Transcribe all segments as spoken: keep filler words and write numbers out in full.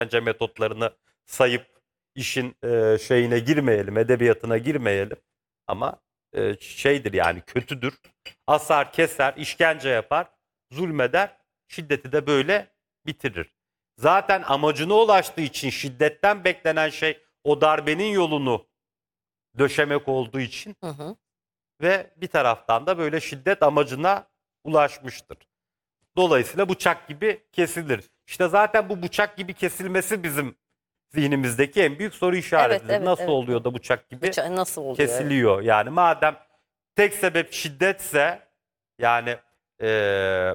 işkence metotlarını sayıp işin e, şeyine girmeyelim, edebiyatına girmeyelim. Ama e, şeydir yani kötüdür. Asar, keser, işkence yapar, zulmeder, şiddeti de böyle bitirir. Zaten amacına ulaştığı için şiddetten beklenen şey o darbenin yolunu döşemek olduğu için Hı hı. ve bir taraftan da böyle şiddet amacına ulaşmıştır. Dolayısıyla bıçak gibi kesilir. İşte zaten bu bıçak gibi kesilmesi bizim zihnimizdeki en büyük soru Evet, işaretidir. evet, Nasıl evet, oluyor evet. da bıçak gibi Bıça- nasıl oluyor? Evet. kesiliyor? Yani madem tek sebep şiddetse yani eee,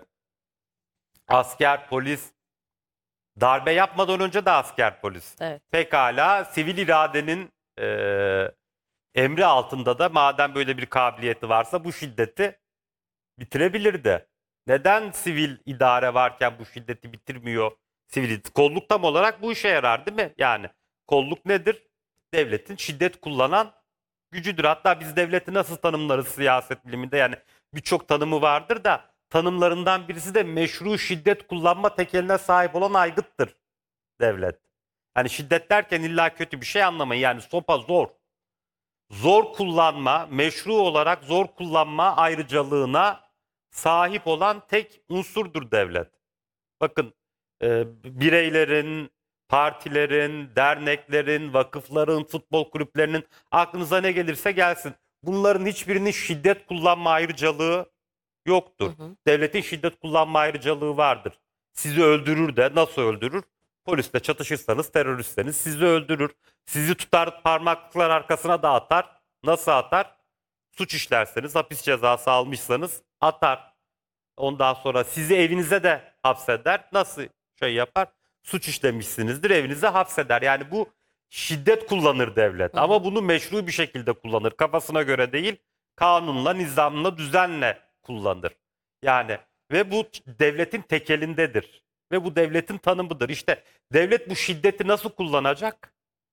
asker, polis darbe yapmadan önce de asker, polis Evet. pekala sivil iradenin eee, emri altında da madem böyle bir kabiliyeti varsa bu şiddeti bitirebilirdi. Neden sivil idare varken bu şiddeti bitirmiyor? Sivil kolluk tam olarak bu işe yarar değil mi? Yani kolluk nedir? Devletin şiddet kullanan gücüdür. Hatta biz devleti nasıl tanımlarız siyaset biliminde? Yani birçok tanımı vardır da tanımlarından birisi de meşru şiddet kullanma tekeline sahip olan aygıttır devlet. Hani şiddet derken illa kötü bir şey anlamayın. Yani sopa zor. Zor kullanma, meşru olarak zor kullanma ayrıcalığına sahip olan tek unsurdur devlet. Bakın e, bireylerin, partilerin, derneklerin, vakıfların, futbol kulüplerinin aklınıza ne gelirse gelsin. Bunların hiçbirinin şiddet kullanma ayrıcalığı Hı yoktur. hı. Devletin şiddet kullanma ayrıcalığı vardır. Sizi öldürür de nasıl öldürür? Polisle çatışırsanız teröristseniz sizi öldürür. Sizi tutar parmaklıklar arkasına da atar. Nasıl atar? Suç işlerseniz, hapis cezası almışsanız atar. Ondan sonra sizi evinize de hapseder. Nasıl şey yapar? Suç işlemişsinizdir, evinize hapseder. Yani bu şiddet kullanır devlet. Hı Ama hı. bunu meşru bir şekilde kullanır. Kafasına göre değil, kanunla, nizamla, düzenle kullanır. Yani ve bu devletin tekelindedir. Ve bu devletin tanımıdır. İşte devlet bu şiddeti nasıl kullanacak?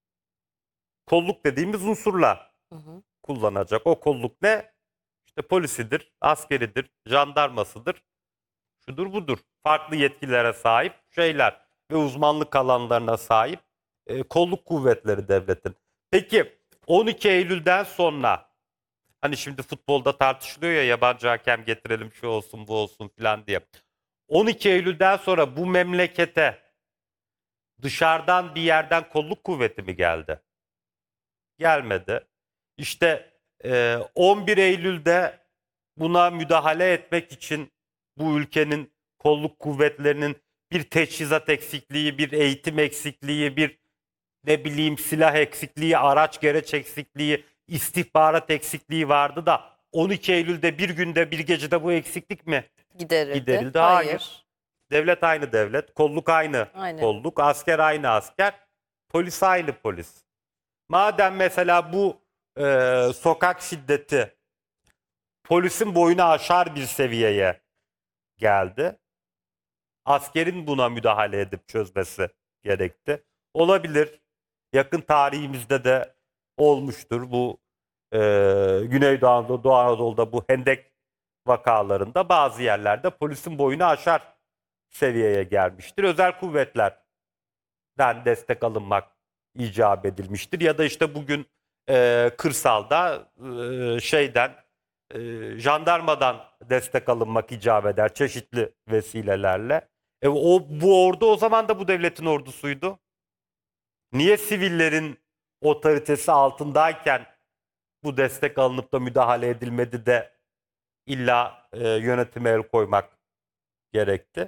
Kolluk dediğimiz unsurla Hı hı. kullanacak. O kolluk ne? İşte polisidir, askeridir, jandarmasıdır, şudur budur. Farklı yetkilere sahip şeyler ve uzmanlık alanlarına sahip e, kolluk kuvvetleri devletin. Peki on iki Eylül'den sonra hani şimdi futbolda tartışılıyor ya yabancı hakem getirelim şu olsun bu olsun filan diye. on iki Eylül'den sonra bu memlekete dışarıdan bir yerden kolluk kuvveti mi geldi? Gelmedi. İşte e, on bir Eylül'de buna müdahale etmek için bu ülkenin kolluk kuvvetlerinin bir teçhizat eksikliği, bir eğitim eksikliği, bir ne bileyim silah eksikliği, araç gereç eksikliği, istihbarat eksikliği vardı da on iki Eylül'de bir günde bir gecede bu eksiklik mi Giderildi. giderildi? Hayır. Hayır. Devlet aynı devlet, kolluk aynı Aynen. kolluk, asker aynı asker, polis aynı polis. Madem mesela bu e, sokak şiddeti polisin boyunu aşar bir seviyeye geldi. Askerin buna müdahale edip çözmesi gerekti. Olabilir. Yakın tarihimizde de olmuştur. Bu e, Güneydoğu Anadolu, Doğu Anadolu'da bu hendek vakalarında bazı yerlerde polisin boyunu aşar seviyeye gelmiştir. Özel kuvvetlerden destek alınmak icap edilmiştir. Ya da işte bugün e, kırsalda e, şeyden e, jandarmadan destek alınmak icap eder çeşitli vesilelerle. E, o bu ordu o zaman da bu devletin ordusuydu. Niye sivillerin otoritesi altındayken bu destek alınıp da müdahale edilmedi de illa e, yönetime el koymak gerekti?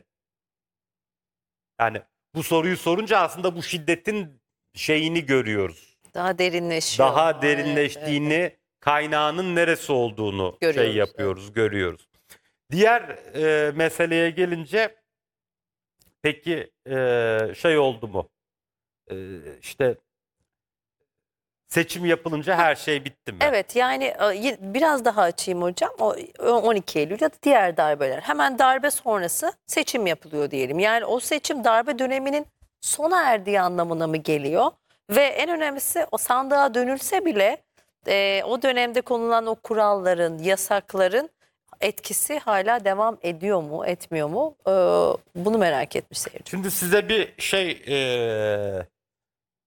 Yani bu soruyu sorunca aslında bu şiddetin şeyini görüyoruz. Daha derinleşiyor. Daha Aa, evet, evet, evet. derinleştiğini, kaynağının neresi olduğunu şey Görüyoruz. Evet. yapıyoruz, görüyoruz. Diğer e, meseleye gelince peki e, şey oldu mu? E, işte seçim yapılınca her şey bitti mi? Evet, yani e, y- biraz daha açayım hocam. O on iki Eylül ya da diğer darbeler. Hemen darbe sonrası seçim yapılıyor diyelim. Yani o seçim darbe döneminin sona erdiği anlamına mı geliyor? Ve en önemlisi o sandığa dönülse bile e, o dönemde konulan o kuralların, yasakların etkisi hala devam ediyor mu, etmiyor mu? Ee, bunu merak etmiş seyirci. Şimdi size bir şey e,